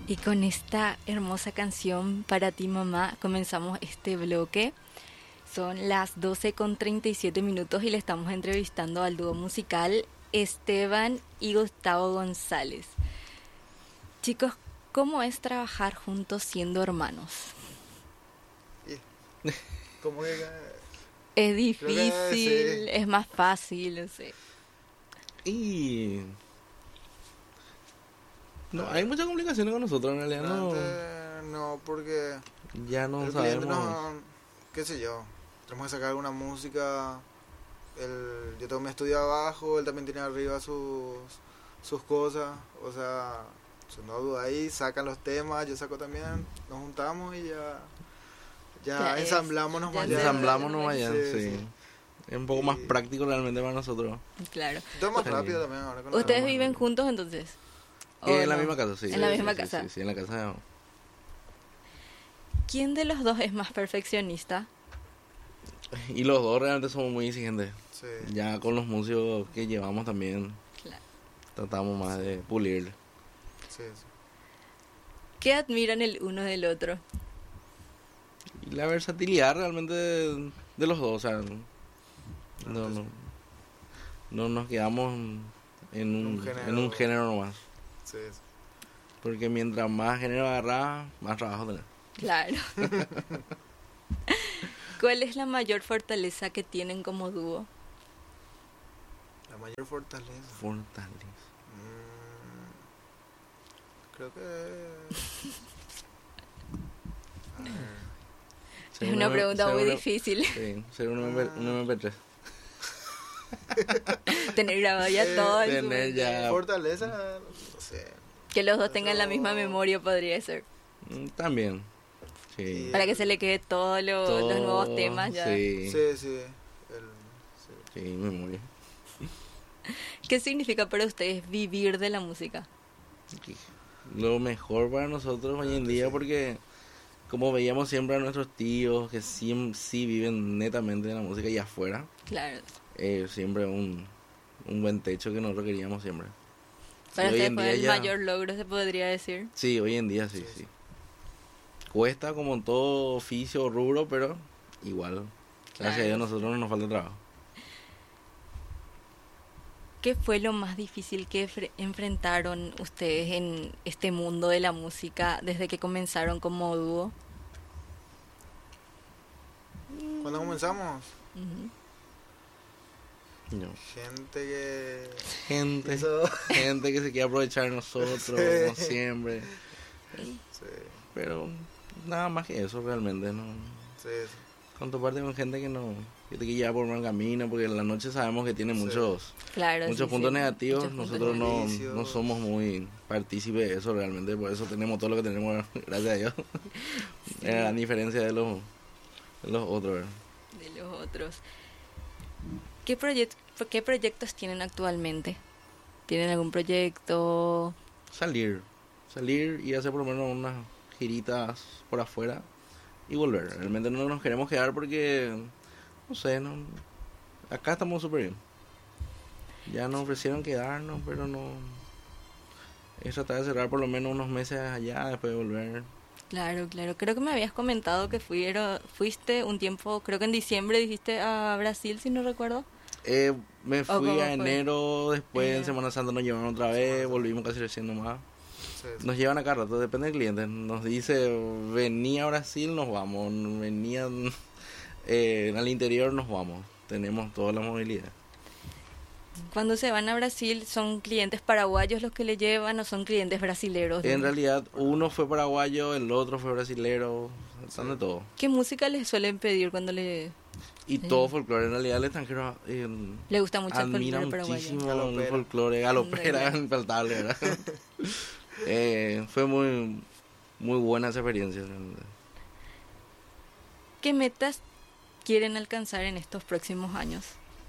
Y con esta hermosa canción para ti, mamá, comenzamos este bloque. Son las 12:37 y le estamos entrevistando al dúo musical Esteban y Gustavo González. Chicos, ¿cómo es trabajar juntos siendo hermanos? Como que Es creo que difícil, sí. es más fácil, no sé. Y no, hay muchas complicaciones con nosotros, en realidad realmente no, porque ya no el cliente sabemos. no, qué sé yo, tenemos que sacar alguna música, yo tengo mi estudio abajo, él también tiene arriba sus cosas, o sea, sin no duda ahí, sacan los temas, yo saco también, nos juntamos y ya ensamblamos nomás. ya Ensamblamos se- nomás ya, Sí, sí. sí. Es un poco más práctico realmente para nosotros. Claro. Todo más Sí. rápido también ahora con la ¿Ustedes broma. viven juntos entonces? ¿O En la no? misma casa, sí. En la Sí, misma sí, casa. Sí, sí, en la casa. ¿Quién de los dos es más perfeccionista? Y los dos realmente somos muy exigentes. Sí. Ya con los músicos que llevamos también Claro. tratamos más de pulir. Sí, sí. ¿Qué admiran el uno del otro? Y la versatilidad realmente de los dos, o sea, no nos quedamos en un género nomás. Sí, sí. Porque mientras más género agarras, más trabajo tenés. Claro. ¿Cuál es la mayor fortaleza que tienen como dúo? La mayor fortaleza. Fortaleza. Creo que... A ver. Es una pregunta muy difícil. Sí, ser un MP3. Tener grabado ya todo en su Tener mente. ya... Fortaleza, no sé. Que los dos tengan la Eso- misma memoria podría ser. También. Sí. Para que se le quede todos los nuevos temas ya. Sí, Sí, sí. sí, memoria. ¿Qué significa para ustedes vivir de la música? Lo mejor para nosotros hoy en día, Sí. porque como veíamos siempre a nuestros tíos que sí viven netamente de la música y afuera, Claro. siempre un buen techo que nosotros queríamos siempre. Para Sí, hoy ustedes en fue día el ya- mayor logro, se podría decir. Sí, hoy en día sí, Sí, sí. sí. Cuesta como en todo oficio o rubro, pero igual, gracias a Dios, a nosotros no nos falta trabajo. ¿Qué fue lo más difícil que enfrentaron ustedes en este mundo de la música desde que comenzaron como dúo? Cuando comenzamos, Ujú. No. gente que... Gente, Eso... gente que se quiere aprovechar de nosotros, Sí. como siempre. Sí, Pero nada más que eso realmente, ¿no? sí, sí. Con tu parte con gente que no, que te lleva por mal camino, porque en la noche sabemos que tiene Sí. muchos Claro, muchos sí, puntos sí. negativos. Muchos puntos Nosotros no, vicios. no somos muy partícipes de eso realmente, por eso tenemos todo lo que tenemos, gracias a Dios. Sí. A diferencia de los otros, ¿verdad? De los otros. ¿Qué proyectos tienen actualmente? ¿Tienen algún proyecto? Salir y hacer por lo menos unas giritas por afuera y volver. Realmente no nos queremos quedar porque, no sé, acá estamos súper bien. Ya nos ofrecieron quedarnos, pero no. Es tratar de cerrar por lo menos unos meses allá, después de volver. Claro, claro. Creo que me habías comentado que fuiste un tiempo, creo que en diciembre dijiste a Brasil, si no recuerdo. Me ¿O fui cómo a fue? enero, después en Ya. Semana Santa nos llevaron otra vez, volvimos casi recién nomás. Sí, sí. Nos llevan acá rato, depende del cliente. Nos dice, venía a Brasil, nos vamos. Venían al interior, nos vamos. Tenemos toda la movilidad. Cuando se van a Brasil, ¿son clientes paraguayos los que le llevan o son clientes brasileros? En realidad, uno fue paraguayo, el otro fue brasilero, están de todo. ¿Qué música les suelen pedir cuando le Y todo folclore, en realidad el extranjero gusta mucho el admira folclore paraguayo? muchísimo Galopera. el folclore, galopera, Galopera. infaltable, ¿verdad? Fue muy, muy buena esa experiencia. Realmente. ¿Qué metas quieren alcanzar en estos próximos años?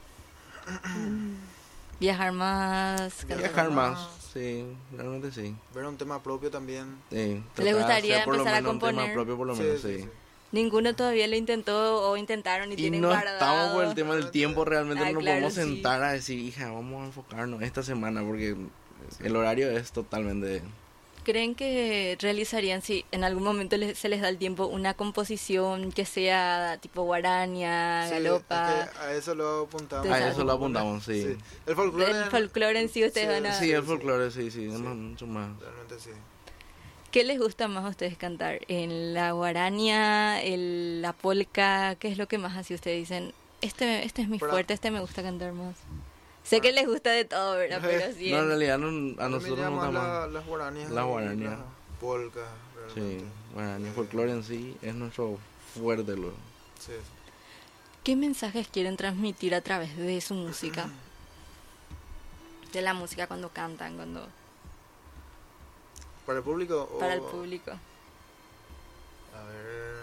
Viajar más. Viajar más, sí, realmente sí. Ver un tema propio también. Sí, ¿Les tratar de gustaría hacer por lo empezar a menos un tema componer? propio por lo Sí, menos, sí, sí. sí. Ninguno todavía lo intentó o intentaron y, Y tienen no guardado. estamos por el tema del tiempo, realmente Ah, no nos claro, podemos sí. sentar a decir, hija, vamos a enfocarnos esta semana, porque el horario es totalmente creen que realizarían, si en algún momento se les da el tiempo, una composición que sea tipo guaraña, Sí, galopa? es que a eso lo apuntamos. A eso lo apuntamos, sí. El folclore. El folclore en sí ustedes van a... Sí, el folclore, sí, es mucho más. Realmente sí. ¿Qué les gusta más a ustedes cantar? ¿En la guaraña, la polca? ¿Qué es lo que más así ustedes dicen? Este es mi fuerte, este me gusta cantar más. Sé que les gusta de todo, ¿verdad? Pero sí. No, en realidad a A nosotros nos gusta más. las guaranías. Las guaranías. Las polcas, Sí, realmente. guaraní, folclore en sí es nuestro fuerte. Sí. ¿Qué mensajes quieren transmitir a través de su música? De la música cuando cantan, cuando... ¿Para el público? Para el público. A ver...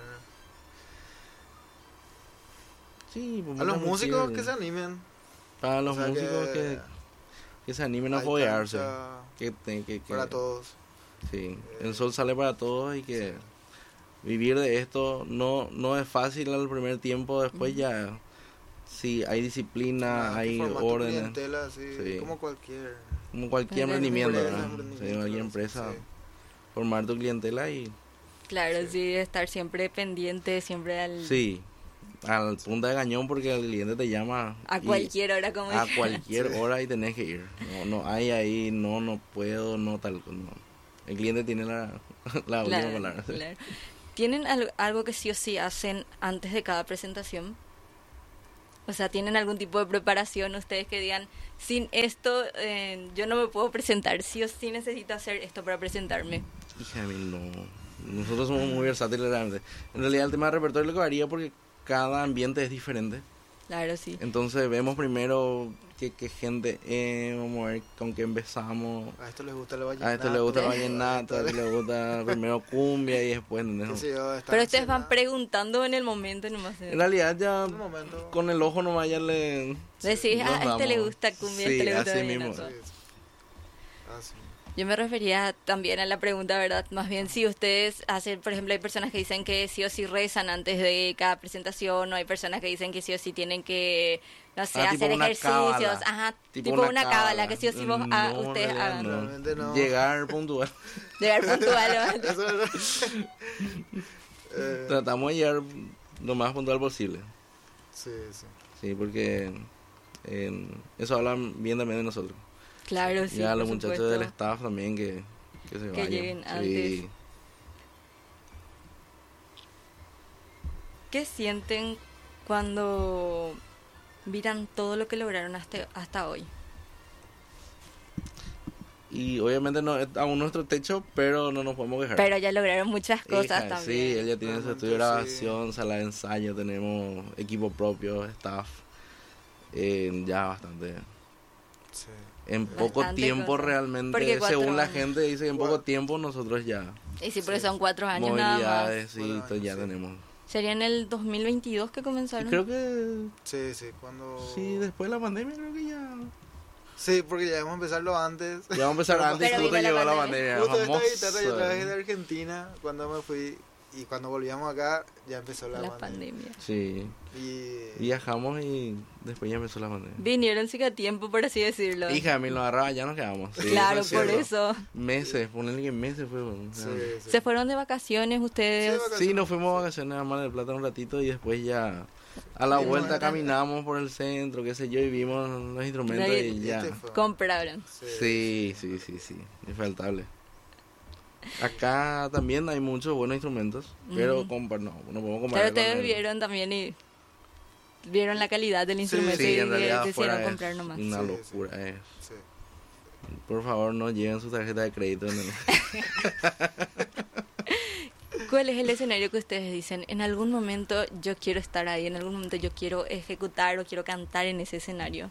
Sí, A los músicos que se animen. Para los O sea, músicos que se animen a hay foguearse. cancha Que para todos. Sí, el sol sale para todos y que vivir de esto no es fácil al primer tiempo, después ya sí hay disciplina, hay formar tu órdenes, clientela, sí, Sí. como cualquier como cualquier Cualquier emprendimiento, empresa, ¿verdad? Sí, cualquier empresa, sí. formar tu clientela y Claro, sí, estar siempre pendiente, siempre sí, al punta de cañón porque el cliente te llama a y cualquier hora, como a dije. cualquier hora y tenés que ir. No hay ahí, no puedo, no tal, no. El cliente tiene la última Claro, palabra. Sí. claro. ¿Tienen algo que sí o sí hacen antes de cada presentación? O sea, ¿tienen algún tipo de preparación ustedes que digan, sin esto yo no me puedo presentar, sí o sí necesito hacer esto para presentarme? Hija de mí, no. Nosotros somos muy versátiles realmente. En realidad el tema de repertorio lo que varía porque cada ambiente es diferente. Claro, sí. Entonces vemos primero qué gente es, vamos a ver con qué empezamos. A esto les gusta el vallenato. A esto le gusta el vallenato, a esto le gusta primero cumbia y después... ¿entendés? qué sé yo, esta Pero ustedes van escena, preguntando en el momento nomás. En realidad ya en un momento. con el ojo nomás ya le... Decís, nos a este le damos. gusta cumbia, a Sí, este le gusta así vallenato. mismo. Sí, sí. Así. Yo me refería también a la pregunta, ¿verdad? Más bien, si ustedes hacen, por ejemplo, hay personas que dicen que sí o sí rezan antes de cada presentación, o hay personas que dicen que sí o sí tienen que, no sé, tipo hacer una ejercicios, cábala. ajá, Tipo tipo una una cábala, cábala. que sí o sí vos, No, ustedes en realidad hagan. no. Realmente no. Llegar puntual. Llegar puntual. ¿no? Eso es- Tratamos de llegar lo más puntual posible. sí, sí. Sí, porque eso habla bien también de nosotros. Claro, sí, Ya por los muchachos supuesto. del staff también que se vayan. lleguen Sí. antes. ¿Qué sienten cuando miran todo lo que lograron hasta hoy? Y obviamente no es aún nuestro techo, pero no nos podemos quejar. Pero ya lograron muchas cosas Hija, también. Sí, ella tiene su Realmente estudio de grabación, sala de ensayo, tenemos equipo propio, staff. Ya bastante. Sí. En poco Bastante tiempo cosas. realmente, Porque 4 según la años. gente dice que en poco Cuatro. tiempo nosotros ya Y sí, porque son 4 años nada más. movilidades sí, 4 esto años, ya sí. tenemos. ¿Sería en el 2022 que Y comenzaron? creo que Sí, sí, cuando... sí, después de la pandemia creo que ya... Sí, porque ya vamos a empezarlo antes. Ya vamos a empezar antes y Pero justo vino la llegó la pandemia. pandemia. Justo esta Famoso. guitarra yo traje de Argentina cuando me fui y cuando volvíamos acá ya empezó la, La pandemia. pandemia. Sí, Y viajamos y después ya empezó la pandemia. Vinieron sí que a tiempo, por así decirlo. Hija, a mí nos agarraba, ya nos quedamos. Sí, Claro, eso es por cierto. eso. Meses, ponerle que meses fue. Bueno, sí, sí. ¿Se fueron de vacaciones ustedes? Sí, Sí, nos fuimos a vacaciones a Mar del Plata un ratito y después ya a la Sí, vuelta bueno. caminamos por el centro, qué sé yo, y vimos los instrumentos Nadie- y ya. Este fue- Compraron. Sí, infaltable. Acá también hay muchos buenos instrumentos, pero Ujú. no podemos comparar Claro, con ustedes el- vieron también y vieron la calidad del instrumento Sí, y en realidad decidieron fuera comprar es nomás. una Sí, locura. Sí. Por favor, no lleven su tarjeta de crédito. ¿Cuál es el escenario que ustedes dicen? En algún momento yo quiero estar ahí, en algún momento yo quiero ejecutar o quiero cantar en ese escenario.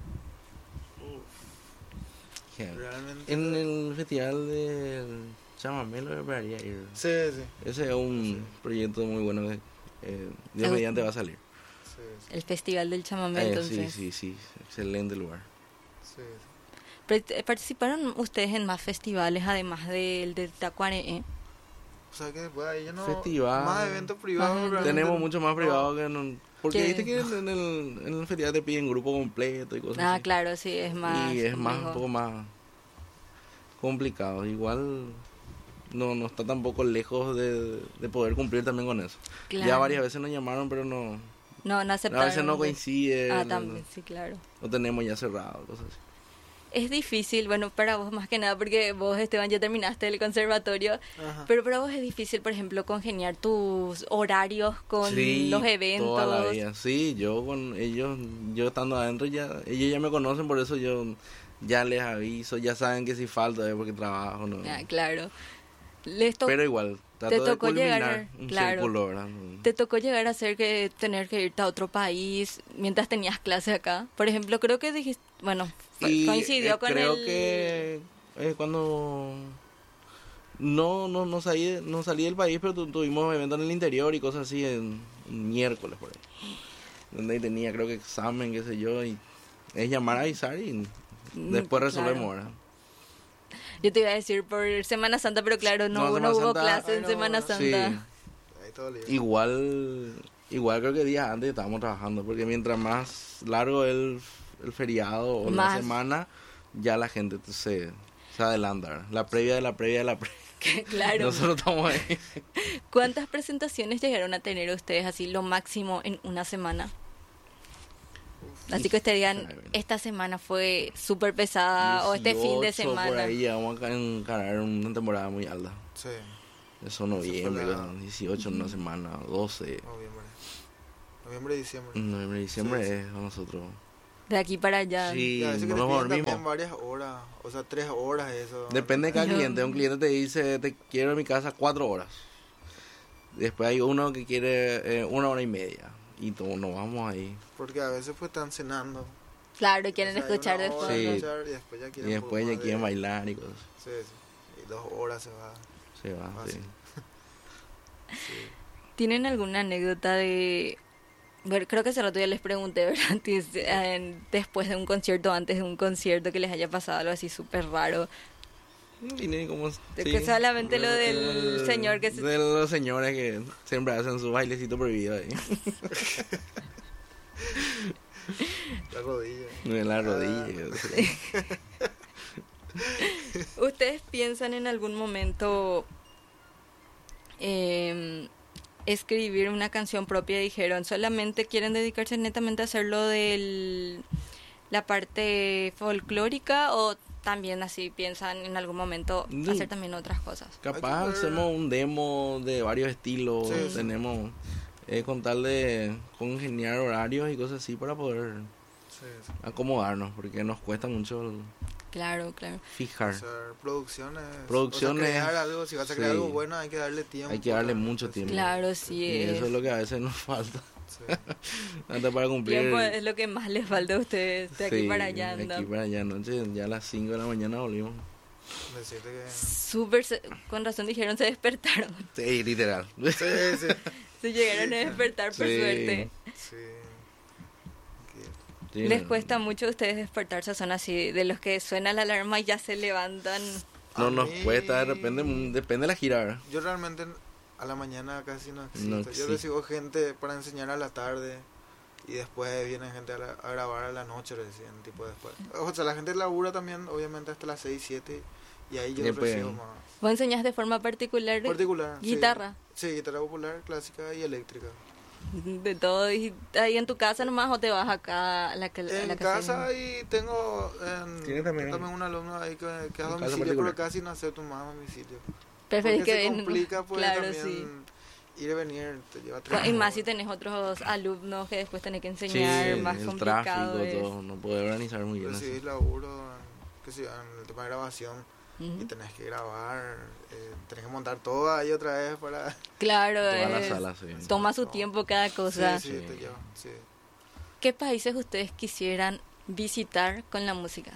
Realmente. En el festival del Chamamé lo debería ir. Sí, sí, Ese es un proyecto muy bueno que Dios Ah, mediante va a salir. sí, sí, El Festival del Chamamé, entonces. Sí, excelente lugar. sí. ¿Participaron ustedes en más festivales además del de Tacuarembó? O sea que después ahí ya no... Festival. Más eventos privados. Más realmente Tenemos mucho más no. privado que en... Porque ¿Qué? viste que en el festival te piden grupo completo y cosas Ah, así. claro, sí, es más. Y es más, un complejo. poco más complicado. Igual no está tampoco lejos de poder cumplir también con eso. Claro. Ya varias veces nos llamaron, pero no a aceptaron. veces no coincide. También, sí, claro. Lo tenemos ya cerrado, cosas así. Es difícil, bueno, para vos más que nada, porque vos, Esteban, ya terminaste el conservatorio, Ajá. pero para vos es difícil, por ejemplo, congeniar tus horarios con Sí, los eventos. toda la vida. Sí, yo con ellos, yo estando adentro, ellos ya me conocen, por eso yo ya les aviso, ya saben que si falta es porque trabajo, ¿no? Claro. Pero igual, te trato de tocó culminar llegar, un claro. círculo, ¿verdad? ¿Te tocó llegar a tener que irte a otro país mientras tenías clase acá? Por ejemplo, creo que dijiste, bueno, coincidió con creo que cuando no salí del país, pero tuvimos eventos en el interior y cosas así en miércoles por ahí. Donde tenía creo que examen, qué sé yo, y es llamar a avisar y después resolvemos, ¿verdad? Yo te iba a decir por Semana Santa, pero claro, no Semana hubo Santa, clase en Semana Sí. Santa. Ahí todo libre. Igual creo que días antes estábamos trabajando, porque mientras más largo el feriado o la semana, ya la gente se adelanta, ¿verdad? La previa de la previa de la previa. Claro. Nosotros estamos ahí. ¿Cuántas presentaciones llegaron a tener ustedes así, lo máximo en una semana? Así que ustedes digan, esta semana fue súper pesada o este fin de 18 semana. Por ahí ya vamos a encarar una temporada muy alta. Sí, Eso noviembre, Eso fue 18 en una semana, 12. noviembre y diciembre. Noviembre y diciembre Sí, sí. es a nosotros. De aquí para allá. Sí, Y a veces que no te nos piden dormimos. también varias horas, o sea, 3 horas eso. Depende de cada No. cliente. Un cliente te dice, te quiero en mi casa 4 horas. Después hay uno que quiere 1 hora y media. Y todos nos vamos ahí. Porque a veces pues están cenando. Claro, quieren O sea, hay escuchar una hora después. Sí. escuchar y después ya Y quieren, después un ya poco quieren más de- bailar y cosas. Sí, sí. Y 2 horas se va. Se va, Ah, sí. sí. Sí. ¿Tienen alguna anécdota de... Bueno, creo que hace rato ya les pregunté, ¿verdad? Después de un concierto, antes de un concierto, que les haya pasado algo así súper raro. Y ni como, Que solamente lo del señor que se... De los señores que siempre hacen su bailecito prohibido ahí. La rodilla. En la rodilla. Sí. ¿Ustedes piensan en algún momento escribir una canción propia? Dijeron, ¿solamente quieren dedicarse netamente a hacerlo de la parte folclórica o también así piensan en algún momento hacer también otras cosas? Capaz Hay que ver. hacemos un demo de varios estilos. Sí, sí. Tenemos con tal de congeniar horarios y cosas así para poder Sí, sí. acomodarnos, porque nos cuesta mucho Claro, claro. fijar. Hacer producciones. Producciones, O sea, crear algo. Si vas a crear sí. algo bueno, hay que darle tiempo. Hay que darle también, mucho sí. tiempo. Claro, sí. Y eso es lo que a veces nos falta. Sí. Hasta para cumplir. Tiempo es lo que más les falta a ustedes. De aquí Sí, para allá de andan. aquí para allá, anoche, ya a las 5 de la mañana volvimos. Decirte que... Súper, con razón dijeron, se despertaron. Sí, literal. Sí, sí. Se llegaron a despertar por Sí. suerte. Sí. Sí, Les cuesta mucho a ustedes despertarse, son así, de los que suena la alarma y ya se levantan. No A nos mí- cuesta, de repente, depende de la gira, ¿verdad? Yo realmente a la mañana casi no existo. No Yo existe. recibo gente para enseñar a la tarde y después viene gente a grabar a la noche recién, tipo después. O sea, la gente labura también, obviamente, hasta las 6, 7 y ahí yo Después- recibo más. ¿Vos enseñás de forma particular? Particular. sí. Guitarra. Sí, guitarra popular, clásica y eléctrica. De todo. ¿Y ahí en tu casa nomás o te vas acá a la En casa? casa y tengo Tiene también un alumno ahí que es a en casa domicilio, particular. pero casi no acepto más a domicilio. Preferís Porque que se ven- complica pues claro, también sí. ir y venir, te lleva 3 Y más si tenés otros alumnos que después tenés que enseñar, Sí, más el complicado tráfico, es. todo, no puede organizar muy bien. Recibís así. laburo, que si en el tema de grabación y Ujú. tenés que grabar, tenés que montar todo ahí otra vez para... Claro, Toda la es- sala, sí. toma su tiempo cada cosa. Sí, sí, Sí. te lleva, sí. ¿Qué países ustedes quisieran visitar con la música?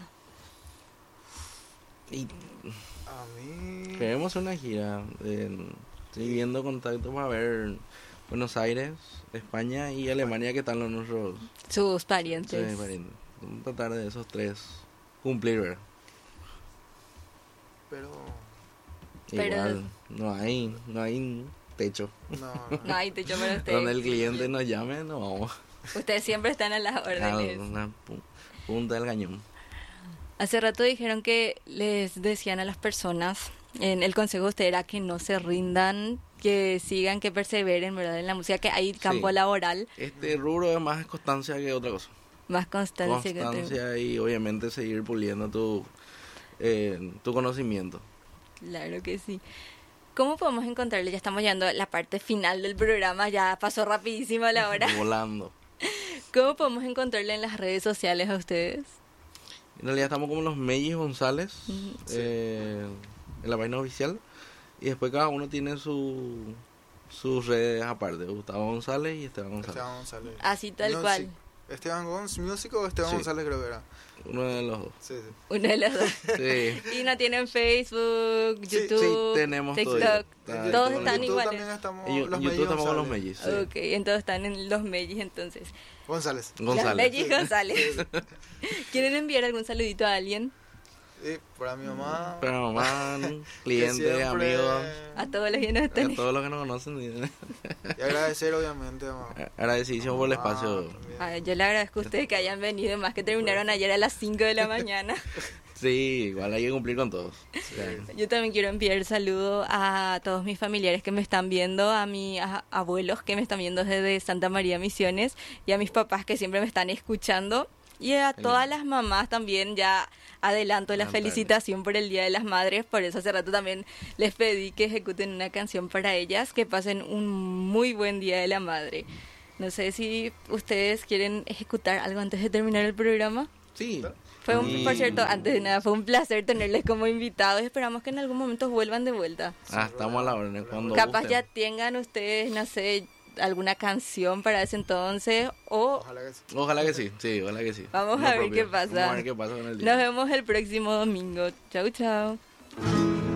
Y A mí... queremos una gira. Estoy viendo contactos para ver Buenos Aires, España y Alemania, que están los nuestros Sus parientes. parientes. Vamos a tratar de esos 3 cumplir, ¿verdad? Pero... Pero- Igual, no hay techo. No, No hay techo para ustedes. Donde el cliente nos llame, no vamos. Ustedes siempre están a las A órdenes. una punta del cañón. Hace rato dijeron que les decían a las personas el consejo de usted era que no se rindan, que sigan, que perseveren, ¿verdad? En la música, que hay campo Sí. laboral, Este rubro es más constancia que otra cosa. más constancia, Constancia y obviamente seguir puliendo tu conocimiento. Claro que sí. ¿Cómo podemos encontrarle? Ya estamos llegando a la parte final del programa, ya pasó rapidísimo la hora. Volando. ¿Cómo podemos encontrarle en las redes sociales a ustedes? En realidad estamos como los Mellis González Ujú. en la página oficial. Y después cada uno tiene sus redes aparte. Gustavo González y Esteban González. Esteban González. Así tal Music. cual. Esteban Music o Esteban Sí. González creo que era. Uno de los dos. Sí, sí. Uno de los dos. Sí. Y no tienen Facebook, Sí, YouTube, sí, tenemos TikTok. todo. Todos En están YouTube iguales. también estamos En los YouTube Mellis estamos con los González. Mellis. Sí. Ok, entonces están en los Mellis entonces. González. Los González. Mellis González. ¿Quieren enviar algún saludito a alguien? Y para mi mamá. Para mamá, que clientes, siempre- amigos, A todos los que nos a están. todos los que nos conocen. Y agradecer obviamente mamá. Agradecidísimo por el Mamá espacio. también. Ay, yo le agradezco a ustedes que hayan venido, más que terminaron ayer a las 5 de la mañana. Sí, igual hay que cumplir con todos. O sea, Yo también quiero enviar saludo a todos mis familiares que me están viendo, a mis abuelos que me están viendo desde Santa María Misiones y a mis papás que siempre me están escuchando. Y a todas las mamás también ya adelanto la Adelantarle. felicitación por el Día de las Madres. Por eso hace rato también les pedí que ejecuten una canción para ellas, que pasen un muy buen Día de la Madre. No sé si ustedes quieren ejecutar algo antes de terminar el programa. sí. Fue Y- por cierto, antes de nada, fue un placer tenerles como invitados. Esperamos que en algún momento vuelvan de vuelta. Estamos a la orden. Cuando Capaz gusten. ya tengan ustedes, no sé, alguna canción para ese entonces o Ojalá que sí. Ojalá que sí, sí, ojalá que sí. Vamos Lo a ver propio. qué pasa. Vamos a ver qué pasa con el día. nos vemos el próximo domingo. Chau, chau.